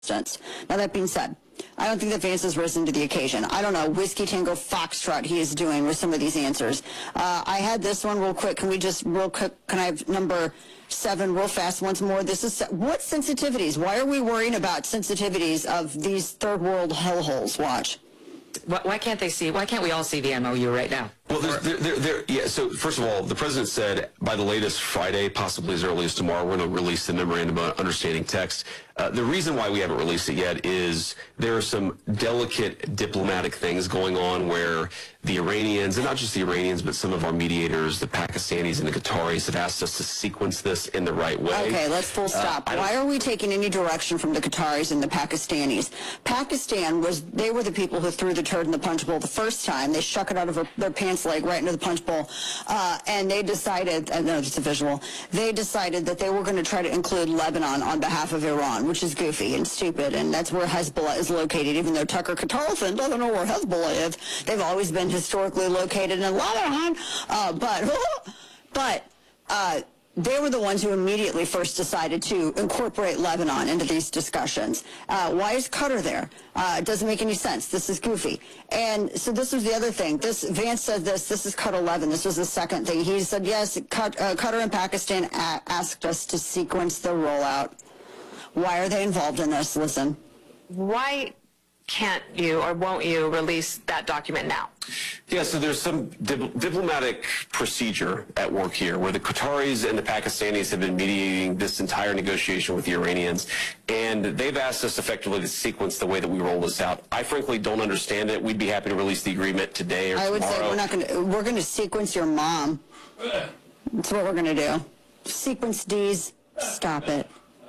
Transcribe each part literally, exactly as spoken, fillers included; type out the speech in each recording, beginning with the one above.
Now, that being said, I don't think that Vance has risen to the occasion. I don't know, Whiskey Tango Foxtrot he is doing with some of these answers. Uh, I had this one real quick. Can we just real quick, can I have number seven real fast once more? This is, what sensitivities? Why are we worrying about sensitivities of these third world hellholes? Watch. Why can't they see, why can't we all see the M O U right now? Well, there, there, there, yeah, so first of all, the president said by the latest Friday, possibly as early as tomorrow, we're going to release the memorandum of understanding text. Uh, the reason why we haven't released it yet is there are some delicate diplomatic things going on where the Iranians, and not just the Iranians, but some of our mediators, the Pakistanis and the Qataris, have asked us to sequence this in the right way. Okay, let's full stop. Uh, Why are we taking any direction from the Qataris and the Pakistanis? Pakistan was, they were the people who threw the turd in the punch bowl the first time. They shuck it out of their pants leg right into the punch bowl, uh, and they decided, I know it's a visual, they decided that they were going to try to include Lebanon on behalf of Iran, which is goofy and stupid, and that's where Hezbollah is located, even though Tucker Carlson doesn't know where Hezbollah is. They've always been historically located in Lebanon, uh, but, but, uh, they were the ones who immediately first decided to incorporate Lebanon into these discussions. Uh, why is Qatar there? Uh, it doesn't make any sense. This is goofy. And so this was the other thing. This Vance said this. This is cut eleven. This was the second thing. He said, yes, Qat, uh, Qatar and Pakistan a asked us to sequence the rollout. Why are they involved in this? Listen. Why can't you or won't you release that document now? Yeah, so there's some dip diplomatic procedure at work here where the Qataris and the Pakistanis have been mediating this entire negotiation with the Iranians, and they've asked us effectively to sequence the way that we roll this out. I frankly don't understand it. We'd be happy to release the agreement today or I would tomorrow. say we're not going to, we're going to sequence your mom. That's what we're going to do. Sequence D's. Stop it.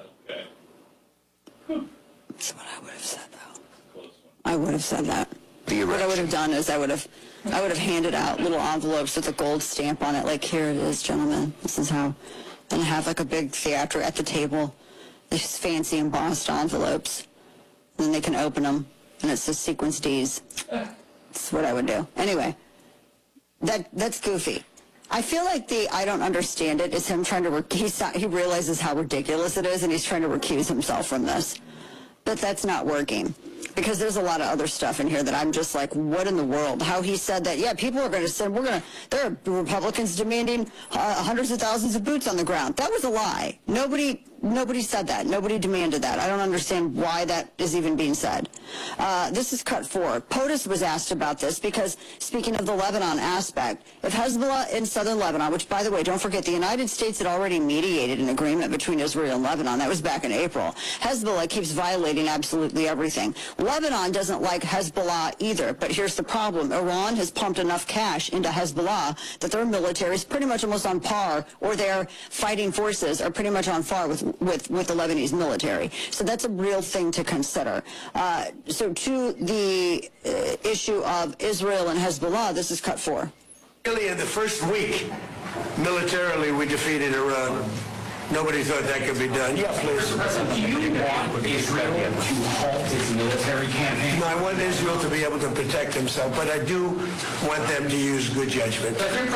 That's what I would have said, though. I would have said that. What I would have done is I would have, I would have handed out little envelopes with a gold stamp on it, like, here it is, gentlemen. This is how, and have like a big theater at the table, these fancy embossed envelopes, and then they can open them, and it says sequence D's. That's what I would do. Anyway, that that's goofy. I feel like the I don't understand it is him trying to, he, he realizes how ridiculous it is, and he's trying to recuse himself from this. But that's not working. Because there's a lot of other stuff in here that I'm just like, what in the world? How he said that, yeah, people are going to send, we're going to, there are Republicans demanding uh, hundreds of thousands of boots on the ground. That was a lie. Nobody, nobody said that. Nobody demanded that. I don't understand why that is even being said. Uh, this is cut four. POTUS was asked about this because, speaking of the Lebanon aspect, if Hezbollah in southern Lebanon, which, by the way, don't forget, the United States had already mediated an agreement between Israel and Lebanon. That was back in April. Hezbollah keeps violating absolutely everything. Lebanon doesn't like Hezbollah either, but here's the problem. Iran has pumped enough cash into Hezbollah that their military is pretty much almost on par, or their fighting forces are pretty much on par with, with, with the Lebanese military. So that's a real thing to consider. Uh, so to the uh, issue of Israel and Hezbollah, this is cut four. Really, in the first week, militarily, we defeated Iran. Nobody thought that could be done. Yeah, please. Do you want Israel to halt its military campaign? No, I want Israel to be able to protect himself, but I do want them to use good judgment.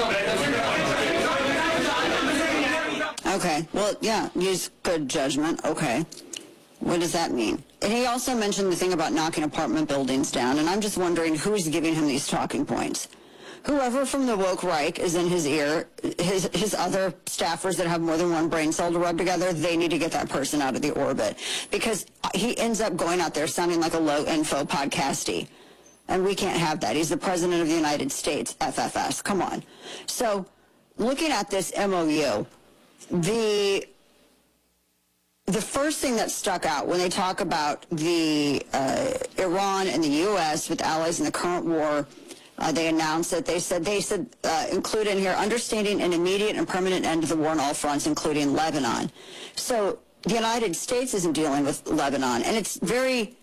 Okay, well, yeah, use good judgment. Okay. What does that mean? And he also mentioned the thing about knocking apartment buildings down, and I'm just wondering who's giving him these talking points. Whoever from the woke Reich is in his ear, his, his other staffers that have more than one brain cell to rub together, they need to get that person out of the orbit. Because he ends up going out there sounding like a low-info podcasty. And we can't have that. He's the President of the United States, F F S. Come on. So, looking at this M O U, the... The first thing that stuck out when they talk about the uh, Iran and the U S with allies in the current war, uh, they announced that they said they said uh, include in here understanding an immediate and permanent end to the war on all fronts, including Lebanon. So the United States isn't dealing with Lebanon, and it's very,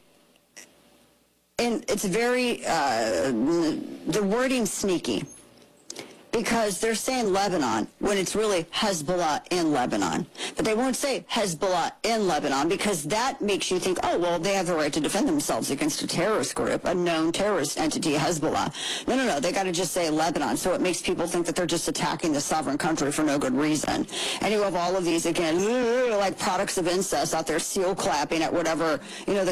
and it's very uh, the wording sneaky. because they're saying Lebanon when it's really Hezbollah in Lebanon. But they won't say Hezbollah in Lebanon because that makes you think, oh, well, they have the right to defend themselves against a terrorist group, a known terrorist entity, Hezbollah. No, no, no, they got to just say Lebanon. So it makes people think that they're just attacking the sovereign country for no good reason. And you have all of these, again, like products of incest out there seal clapping at whatever, you know, the